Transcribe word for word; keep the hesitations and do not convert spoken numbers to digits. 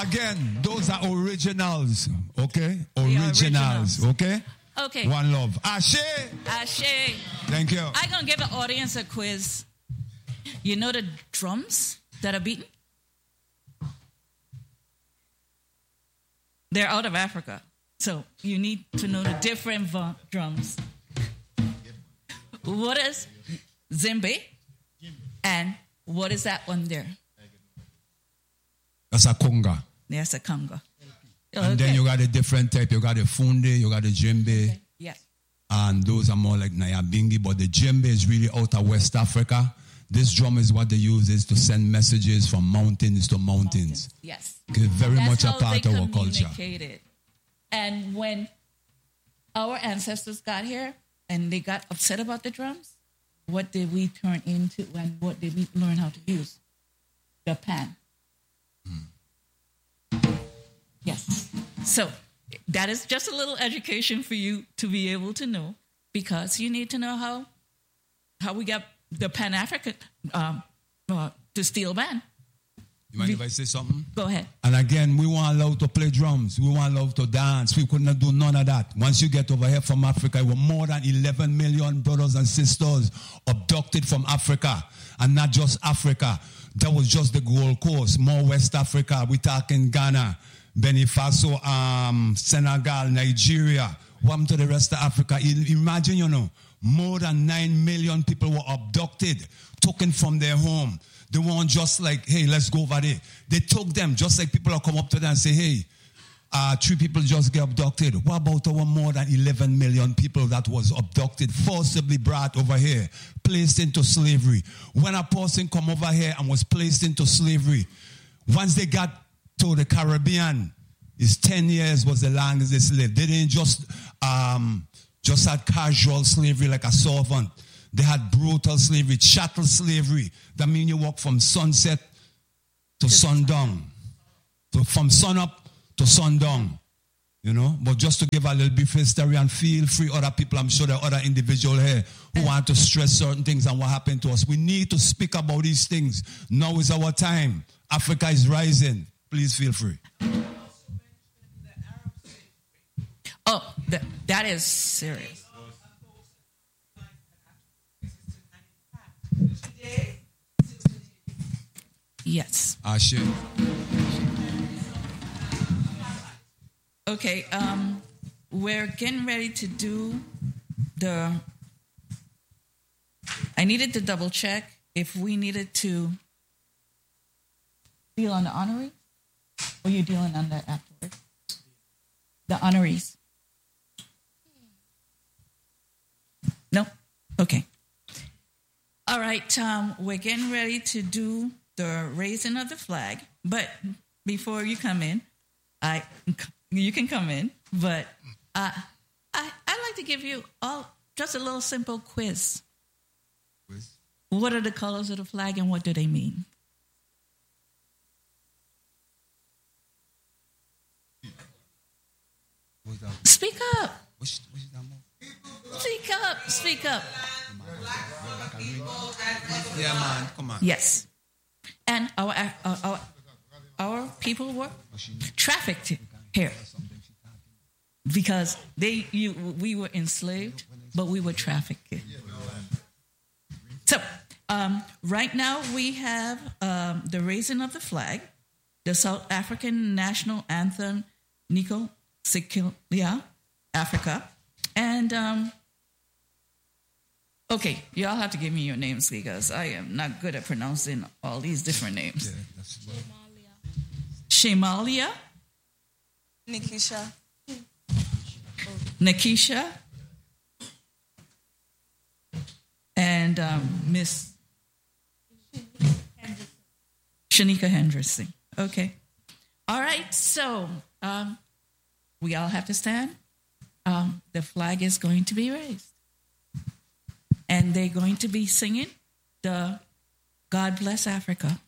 again, those are originals, okay? Originals. Originals, okay? Okay. One love. Ashe. Ashe. Thank you. I'm going to give the audience a quiz. You know the drums that are beaten? They're out of Africa. So you need to know the different v- drums. What is Zimbe? And what is that one there? That's a conga. That's a conga. And Okay. then you got a different type. You got a funde, you got a djembe. Okay. Yes. And those are more like Nyabingi. But the djembe is really out of West Africa. This drum is what they use is to send messages from mountains to mountains. Mountains. Yes. It's very That's much a how part they of our culture. communicated. And when our ancestors got here and they got upset about the drums, what did we turn into and what did we learn how to use? The pan. Hmm. Yes. So that is just a little education for you to be able to know, because you need to know how how we got the Pan-African um, uh, to steel band. You mind if I say something? Go ahead. And again, we weren't allowed to play drums. We weren't allowed to dance. We could not do none of that. Once you get over here from Africa, it were more than eleven million brothers and sisters abducted from Africa. And not just Africa. That was just the Gold Coast. More West Africa. We talking Ghana, Benin Faso, um, Senegal, Nigeria. What happened to the rest of Africa? Imagine, you know, more than nine million people were abducted, taken from their home. They weren't just like, hey, let's go over there. They took them just like people will come up to them and say, hey, uh, three people just get abducted. What about our more than eleven million people that was abducted, forcibly brought over here, placed into slavery? When a person come over here and was placed into slavery, once they got to the Caribbean, it's ten years was the longest they lived. They didn't just, um, just had casual slavery like a servant. They had brutal slavery, chattel slavery. That means you walk from sunset to sundown. So from sun up to sundown. You know? But just to give a little bit of history, and feel free, other people, I'm sure there are other individuals here who want to stress certain things and what happened to us. We need to speak about these things. Now is our time. Africa is rising. Please feel free. Oh, that, that is serious. Yes. Ashe. Okay, um, we're getting ready to do the... I needed to double check if we needed to deal on the honorary, or you dealing on that afterwards? The honorees. No? Okay. All right, um, we're getting ready to do the raising of the flag, but before you come in, I you can come in, but uh, I, I'd like to give you all just a little simple quiz. Quiz? What are the colors of the flag and what do they mean? Speak up. Speak up. Speak up. Yeah, man. Come on. Yes. And our our our, our people were trafficked here because they you we were enslaved, but we were trafficked. So um, right now we have um, the raising of the flag, the South African national anthem, Nico Sikilia, Africa, and um, okay, y'all have to give me your names because I am not good at pronouncing all these different names. Yeah, that's Shemalia, Nikisha. Nakisha, and um, Miss Shanika Henderson. Okay. All right, so um, we all have to stand. Um, the flag is going to be raised. And they're going to be singing the God Bless Africa.